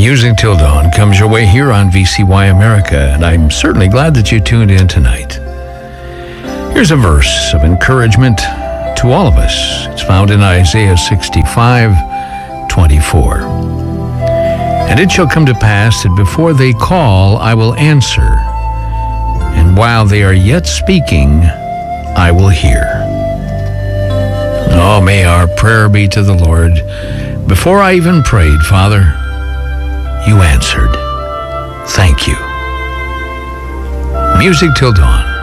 Music Till Dawn comes your way here on VCY America, and I'm certainly glad that you tuned in tonight. Here's a verse of encouragement to all of us. It's found in Isaiah 65:24. And it shall come to pass that before they call, I will answer, and while they are yet speaking, I will hear. Oh, may our prayer be to the Lord. Before I even prayed, Father, you answered. Thank you. Music Till Dawn.